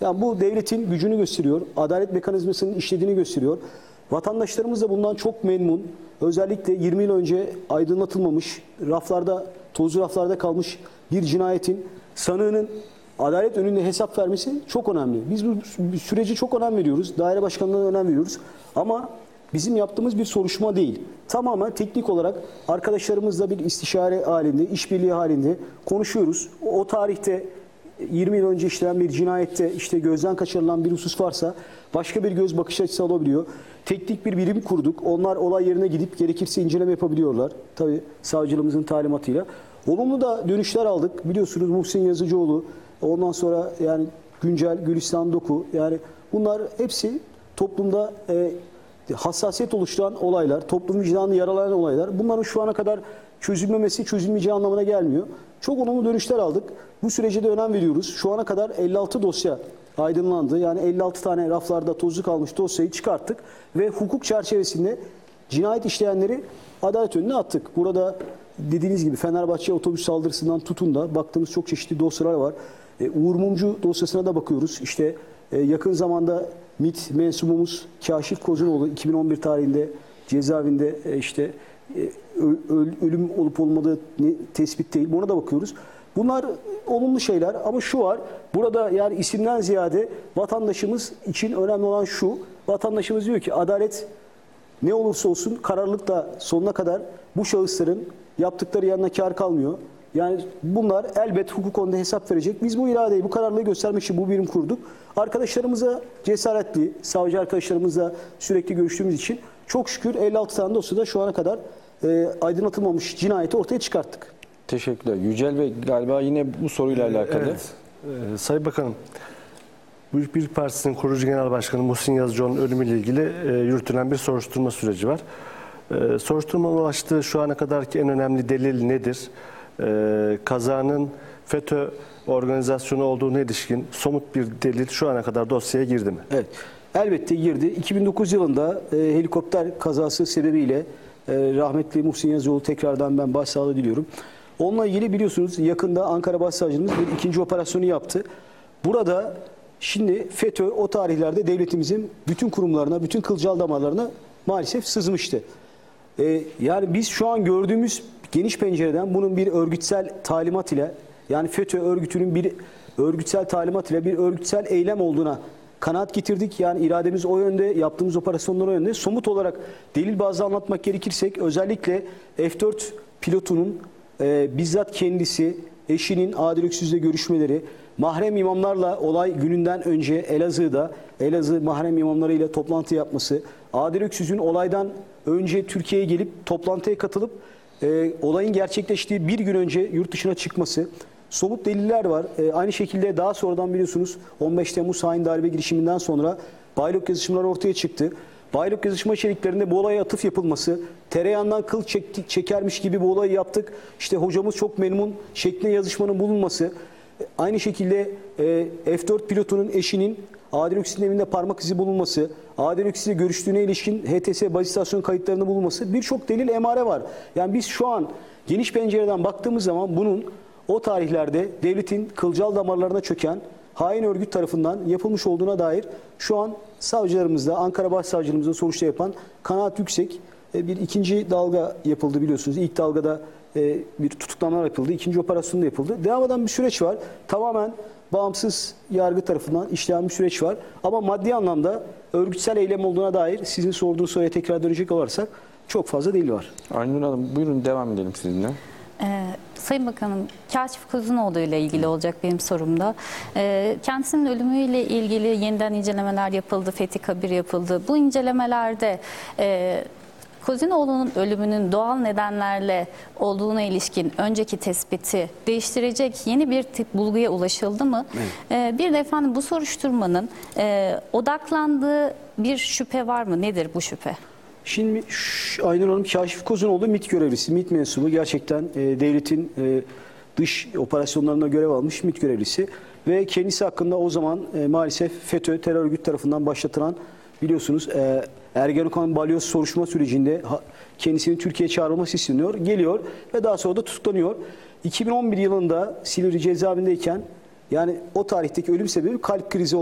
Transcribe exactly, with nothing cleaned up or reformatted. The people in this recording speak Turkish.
Yani bu devletin gücünü gösteriyor, adalet mekanizmasının işlediğini gösteriyor. Vatandaşlarımız da bundan çok memnun. Özellikle yirmi yıl önce aydınlatılmamış, raflarda, tozlu raflarda kalmış bir cinayetin sanığının adalet önünde hesap vermesi çok önemli. Biz bu süreci çok önem veriyoruz. Daire başkanlığına önem veriyoruz. Ama bizim yaptığımız bir soruşturma değil. Tamamen teknik olarak arkadaşlarımızla bir istişare halinde, işbirliği halinde konuşuyoruz. O tarihte yirmi yıl önce işlenen bir cinayette işte gözden kaçırılan bir husus varsa başka bir göz bakış açısı alabiliyor. Teknik bir birim kurduk. Onlar olay yerine gidip gerekirse inceleme yapabiliyorlar. Tabii savcılığımızın talimatıyla. Olumlu da dönüşler aldık. Biliyorsunuz Muhsin Yazıcıoğlu, ondan sonra yani güncel Gülistan Doku, yani bunlar hepsi toplumda e, hassasiyet oluşturan olaylar, toplum vicdanını yaralayan olaylar. Bunların şu ana kadar çözülmemesi, çözülmeyeceği anlamına gelmiyor. Çok olumlu dönüşler aldık. Bu sürece de önem veriyoruz. Şu ana kadar elli altı dosya aydınlandı. Yani elli altı tane raflarda tozlu kalmış dosyayı çıkarttık ve hukuk çerçevesinde cinayet işleyenleri adalet önüne attık. Burada dediğiniz gibi Fenerbahçe otobüs saldırısından tutun da baktığımız çok çeşitli dosyalar var. E, Uğur Mumcu dosyasına da bakıyoruz. İşte e, yakın zamanda MİT mensubumuz Kaşif Kozunoğlu iki bin on bir tarihinde cezaevinde e, işte e, ölüm olup olmadığı tespit değil. Buna da bakıyoruz. Bunlar olumlu şeyler ama şu var. Burada yani isimden ziyade vatandaşımız için önemli olan şu. Vatandaşımız diyor ki adalet ne olursa olsun kararlılıkla sonuna kadar bu şahısların yaptıkları yanına kar kalmıyor. Yani bunlar elbet hukuk konuda hesap verecek. Biz bu iradeyi, bu kararlılığı göstermek için bu birim kurduk. Arkadaşlarımıza cesaretli, savcı arkadaşlarımızla sürekli görüştüğümüz için çok şükür elli altı tane dosyada şu ana kadar e, aydınlatılmamış cinayeti ortaya çıkarttık. Teşekkürler. Yücel Bey galiba yine bu soruyla alakalı. Evet. Ee, Sayın Bakanım, Büyük Birlik Partisi'nin kurucu genel başkanı Muhsin Yazıcıoğlu'nun ölümüyle ilgili e, yürütülen bir soruşturma süreci var. E, soruşturmanın ulaştığı şu ana kadarki en önemli delil nedir? E, kazanın FETÖ organizasyonu olduğuna ilişkin somut bir delil şu ana kadar dosyaya girdi mi? Evet, elbette girdi. iki bin dokuz yılında e, helikopter kazası sebebiyle e, rahmetli Muhsin Yazıcıoğlu tekrardan ben başsağlığı diliyorum. Onunla ilgili biliyorsunuz yakında Ankara Başsavcılığımız bir ikinci operasyonu yaptı. Burada şimdi FETÖ o tarihlerde devletimizin bütün kurumlarına, bütün kılcal damarlarına maalesef sızmıştı. Ee, yani biz şu an gördüğümüz geniş pencereden bunun bir örgütsel talimat ile, yani FETÖ örgütünün bir örgütsel talimat ile bir örgütsel eylem olduğuna kanaat getirdik. Yani irademiz o yönde, yaptığımız operasyonlar o yönde. Somut olarak delil bazlı anlatmak gerekirsek özellikle F dört pilotunun e, bizzat kendisi, eşinin Adil Öksüz'le görüşmeleri, mahrem imamlarla olay gününden önce Elazığ'da Elazığ mahrem imamlarıyla toplantı yapması, Adil Öksüz'ün olaydan önce Türkiye'ye gelip toplantıya katılıp e, olayın gerçekleştiği bir gün önce yurt dışına çıkması, somut deliller var. E, aynı şekilde daha sonradan biliyorsunuz on beş Temmuz hain darbe girişiminden sonra baylok yazışmaları ortaya çıktı. Baylok yazışma içeriklerinde bu olaya atıf yapılması, tereyağından kıl çek, çekermiş gibi bu olayı yaptık, İşte hocamız çok memnun şeklinde yazışmanın bulunması, aynı şekilde e, F dört pilotunun eşinin Adil Öksüz'ün evinde parmak izi bulunması, Adil Öksüz'le görüştüğüne ilişkin H T S baz istasyon kayıtlarının bulunması, birçok delil emare var. Yani biz şu an geniş pencereden baktığımız zaman bunun o tarihlerde devletin kılcal damarlarına çöken hain örgüt tarafından yapılmış olduğuna dair şu an savcılarımızda, Ankara Başsavcılığımızda soruşturma yapan kanaat yüksek. Bir ikinci dalga yapıldı biliyorsunuz. İlk dalgada bir tutuklamalar yapıldı. İkinci operasyon da yapıldı. Devam eden bir süreç var. Tamamen bağımsız yargı tarafından işleyen bir süreç var. Ama maddi anlamda örgütsel eylem olduğuna dair sizin sorduğunuz soruya tekrar dönecek olursak çok fazla delil var. Aynur Hanım buyurun devam edelim sizinle. Ee, Sayın Bakanım, Kaşif Kozunoğlu ile ilgili olacak benim sorumda. Ee, kendisinin ölümüyle ilgili yeniden incelemeler yapıldı, Fethi Kabir yapıldı. Bu incelemelerde e, Kozunoğlu'nun ölümünün doğal nedenlerle olduğuna ilişkin önceki tespiti değiştirecek yeni bir tip bulguya ulaşıldı mı? Evet. Ee, bir de efendim bu soruşturmanın e, odaklandığı bir şüphe var mı? Nedir bu şüphe? Şimdi Aynur Hanım Kaşif Kozunoğlu MİT görevlisi, MİT mensubu, gerçekten e, devletin e, dış operasyonlarında görev almış MİT görevlisi ve kendisi hakkında o zaman e, maalesef FETÖ terör örgütü tarafından başlatılan biliyorsunuz e, Ergenekon balyoz soruşturma sürecinde ha, kendisinin Türkiye'ye çağrılması isteniyor, geliyor ve daha sonra da tutuklanıyor. iki bin on bir yılında Silivri cezaevindeyken yani o tarihteki ölüm sebebi kalp krizi